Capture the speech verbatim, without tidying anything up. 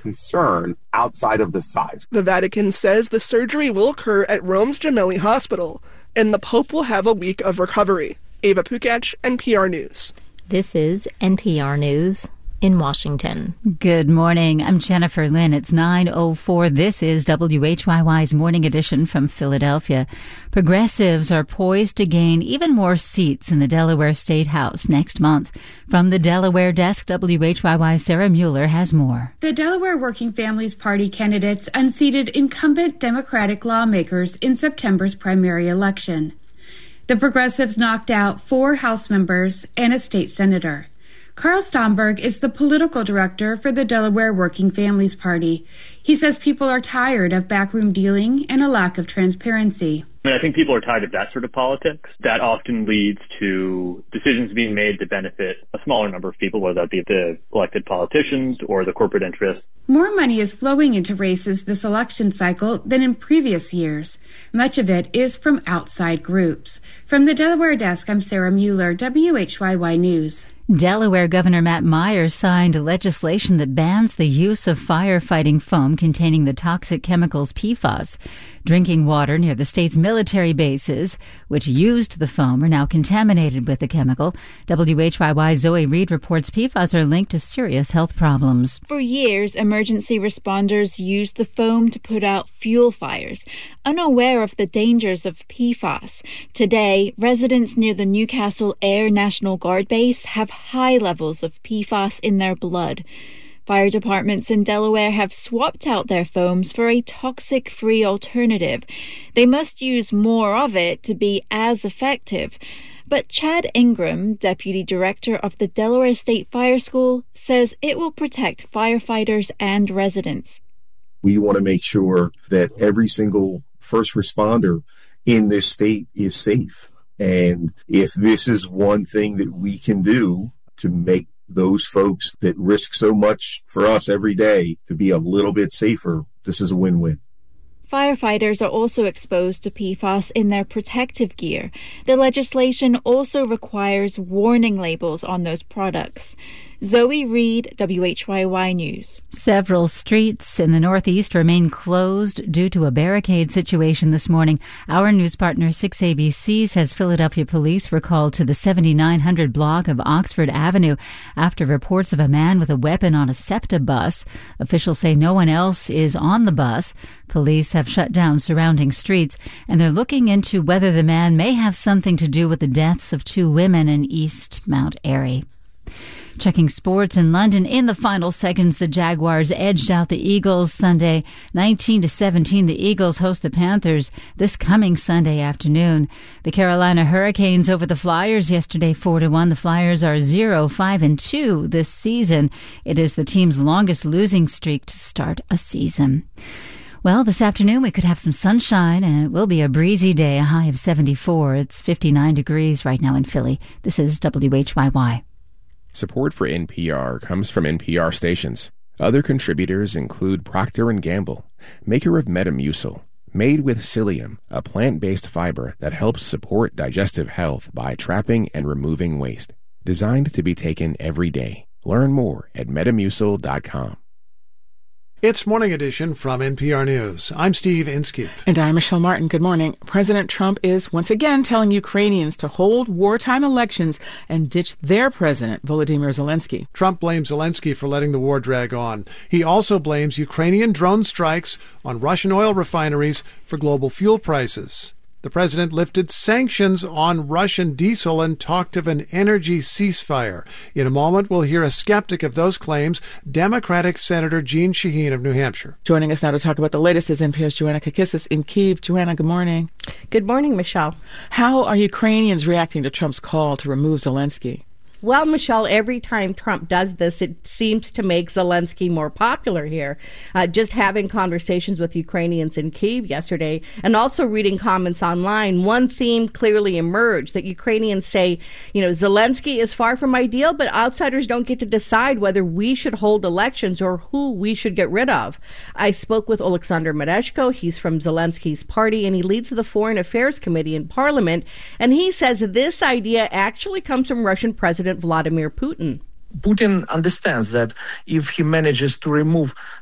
concern outside of the size. The Vatican says the surgery will occur at Rome's Gemelli Hospital, and the Pope will have a week of recovery. Ava Pukach, N P R News. This is N P R News in Washington. Good morning. I'm Jennifer Lynn. It's nine oh four. This is W H Y Y's Morning Edition from Philadelphia. Progressives are poised to gain even more seats in the Delaware State House next month. From the Delaware desk, W H Y Y's Sarah Mueller has more. The Delaware Working Families Party candidates unseated incumbent Democratic lawmakers in September's primary election. The Progressives knocked out four House members and a state senator. Carl Stomberg is the political director for the Delaware Working Families Party. He says people are tired of backroom dealing and a lack of transparency. I mean, I think people are tired of that sort of politics. That often leads to decisions being made to benefit a smaller number of people, whether that be the elected politicians or the corporate interests. More money is flowing into races this election cycle than in previous years. Much of it is from outside groups. From the Delaware desk, I'm Sarah Mueller, W H Y Y News. Delaware Governor Matt Myers signed legislation that bans the use of firefighting foam containing the toxic chemicals P FAS. Drinking water near the state's military bases, which used the foam, are now contaminated with the chemical. W H Y Y's Zoe Reed reports P FAS are linked to serious health problems. For years, emergency responders used the foam to put out fuel fires, unaware of the dangers of P FAS. Today, residents near the Newcastle Air National Guard base have high levels of P FAS in their blood. Fire departments in Delaware have swapped out their foams for a toxic-free alternative. They must use more of it to be as effective. But Chad Ingram, deputy director of the Delaware State Fire School, says it will protect firefighters and residents. We want to make sure that every single first responder in this state is safe. And if this is one thing that we can do to make those folks that risk so much for us every day to be a little bit safer, this is a win-win. Firefighters are also exposed to P FAS in their protective gear. The legislation also requires warning labels on those products. Zoe Reed, W H Y Y News. Several streets in the Northeast remain closed due to a barricade situation this morning. Our news partner six A B C says Philadelphia police were called to the seventy-nine hundred block of Oxford Avenue after reports of a man with a weapon on a SEPTA bus. Officials say no one else is on the bus. Police have shut down surrounding streets, and they're looking into whether the man may have something to do with the deaths of two women in East Mount Airy. Checking sports in London, in the final seconds, the Jaguars edged out the Eagles Sunday, nineteen to seventeen. The Eagles host the Panthers this coming Sunday afternoon. The Carolina Hurricanes over the Flyers yesterday, four to one. The Flyers are zero five and two this season. It is the team's longest losing streak to start a season. Well, this afternoon we could have some sunshine, and it will be a breezy day, a high of seventy-four. It's fifty-nine degrees right now in Philly. This is W H Y Y. Support for N P R comes from N P R stations. Other contributors include Procter and Gamble, maker of Metamucil, made with psyllium, a plant-based fiber that helps support digestive health by trapping and removing waste. Designed to be taken every day. Learn more at metamucil dot com. It's Morning Edition from N P R News. I'm Steve Inskeep. And I'm Michelle Martin. Good morning. President Trump is once again telling Ukrainians to hold wartime elections and ditch their president, Volodymyr Zelensky. Trump blames Zelensky for letting the war drag on. He also blames Ukrainian drone strikes on Russian oil refineries for global fuel prices. The president lifted sanctions on Russian diesel and talked of an energy ceasefire. In a moment, we'll hear a skeptic of those claims, Democratic Senator Jeanne Shaheen of New Hampshire. Joining us now to talk about the latest is N P R's Joanna Kakissis in Kyiv. Joanna, good morning. Good morning, Michelle. How are Ukrainians reacting to Trump's call to remove Zelensky? Well, Michelle, every time Trump does this, it seems to make Zelensky more popular here. Uh, just having conversations with Ukrainians in Kyiv yesterday and also reading comments online, one theme clearly emerged that Ukrainians say, you know, Zelensky is far from ideal, but outsiders don't get to decide whether we should hold elections or who we should get rid of. I spoke with Oleksandr Mereshko. He's from Zelensky's party, and he leads the Foreign Affairs Committee in Parliament. And he says this idea actually comes from Russian President Vladimir Putin. Putin understands that if he manages to remove